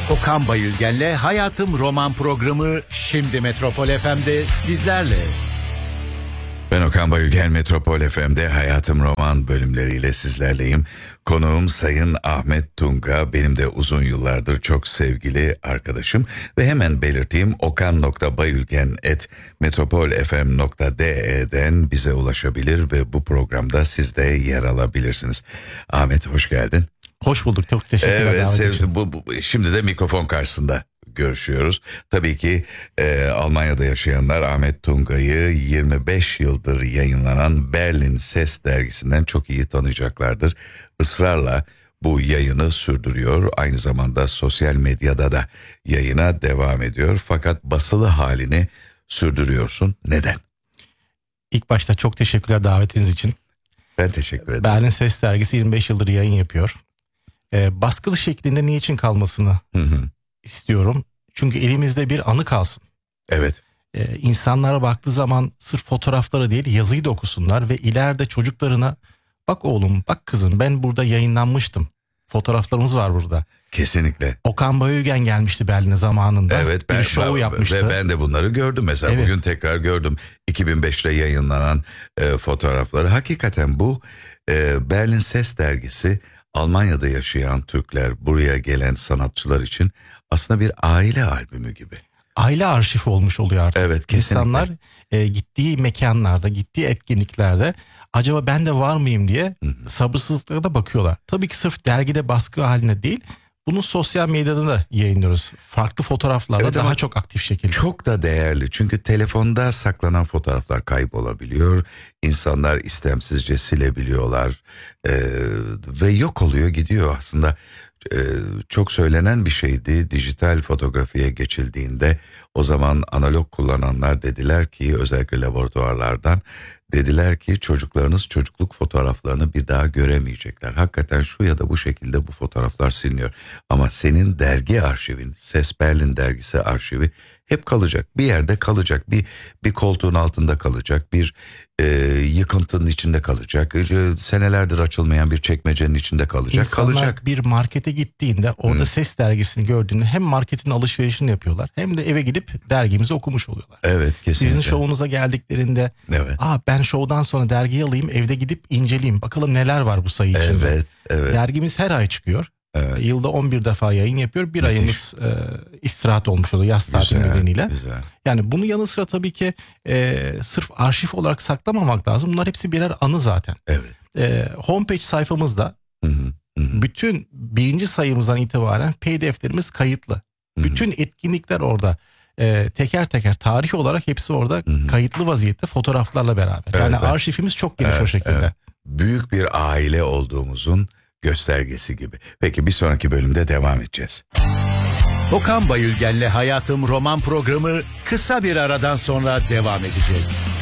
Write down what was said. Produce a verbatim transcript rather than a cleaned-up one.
Okan Bayülgen'le Hayatım Roman programı şimdi Metropol F M'de sizlerle. Ben Okan Bayülgen, Metropol F M'de Hayatım Roman bölümleriyle sizlerleyim. Konuğum Sayın Ahmet Tunga, benim de uzun yıllardır çok sevgili arkadaşım ve hemen belirteyim okan nokta bayülgen at metropol f m nokta d e'den bize ulaşabilir ve bu programda siz de yer alabilirsiniz. Ahmet, hoş geldin. Hoş bulduk, çok teşekkürler. Evet, sevdim. Bu, bu, şimdi de mikrofon karşısında görüşüyoruz. Tabii ki e, Almanya'da yaşayanlar Ahmet Tunga'yı yirmi beş yıldır yayınlanan Berlin Ses dergisinden çok iyi tanıyacaklardır. Israrla bu yayını sürdürüyor. Aynı zamanda sosyal medyada da yayına devam ediyor. Fakat basılı halini sürdürüyorsun. Neden? İlk başta çok teşekkürler davetiniz için. Ben teşekkür ederim. Berlin Ses dergisi yirmi beş yıldır yayın yapıyor. Ee, baskılı şeklinde niçin kalmasını hı hı. istiyorum. Çünkü elimizde bir anı kalsın. Evet. Ee, insanlara baktığı zaman sırf fotoğrafları değil yazıyı da okusunlar ve ileride çocuklarına bak oğlum, bak kızım, ben burada yayınlanmıştım. Fotoğraflarımız var burada. Kesinlikle. Okan Bayülgen gelmişti Berlin'e zamanında. Evet, ben, bir show yapmıştı. Ve ben de bunları gördüm mesela. Evet. Bugün tekrar gördüm iki bin beşte yayınlanan e, fotoğrafları. Hakikaten bu e, Berlin Ses dergisi Almanya'da yaşayan Türkler, buraya gelen sanatçılar için aslında bir aile albümü gibi. Aile arşivi olmuş oluyor artık. Evet, kesinlikle. İnsanlar e, gittiği mekanlarda, gittiği etkinliklerde acaba ben de var mıyım diye Hı-hı. sabırsızlıkla da bakıyorlar. Tabii ki sırf dergide baskı haline değil, bunu sosyal medyada da yayınlıyoruz. Farklı fotoğraflarla evet, daha çok aktif şekilde. Çok da değerli, çünkü telefonda saklanan fotoğraflar kaybolabiliyor. İnsanlar istemsizce silebiliyorlar ee, ve yok oluyor, gidiyor aslında. Ee, çok söylenen bir şeydi dijital fotoğrafiye geçildiğinde. O zaman analog kullananlar dediler ki, özellikle laboratuvarlardan dediler ki çocuklarınız çocukluk fotoğraflarını bir daha göremeyecekler. Hakikaten şu ya da bu şekilde bu fotoğraflar siliniyor. Ama senin dergi arşivin, Ses Berlin dergisi arşivi hep kalacak. Bir yerde kalacak. Bir bir koltuğun altında kalacak. Bir e, yıkıntının içinde kalacak. E, senelerdir açılmayan bir çekmecenin içinde kalacak. İnsanlar kalacak. bir markete gittiğinde orada hmm. Ses dergisini gördüğünde hem marketin alışverişini yapıyorlar hem de eve gidip dergimizi okumuş oluyorlar. Evet, kesinlikle. Sizin şovunuza geldiklerinde evet. Aa, ben şovdan sonra dergiyi alayım, evde gidip inceleyeyim. Bakalım neler var bu sayı içinde. Evet, evet. Dergimiz her ay çıkıyor. Evet. Yılda on bir defa yayın yapıyor. Bir Müthiş. ayımız e, istirahat olmuş oluyor yaz tatili nedeniyle. Güzel. Yani bunun yanı sıra tabii ki e, sırf arşiv olarak saklamamak lazım. Bunlar hepsi birer anı zaten. Evet. E, homepage sayfamızda hı hı, hı. bütün birinci sayımızdan itibaren P D F'lerimiz kayıtlı. Hı hı. Bütün etkinlikler orada. E, teker teker tarih olarak hepsi orada hı hı. kayıtlı vaziyette fotoğraflarla beraber. Evet, yani evet. arşivimiz çok geniş evet, o şekilde. Evet. Büyük bir aile olduğumuzun göstergesi gibi. Peki bir sonraki bölümde devam edeceğiz. Okan Bayülgen'le Hayatım Roman programı kısa bir aradan sonra devam edecek.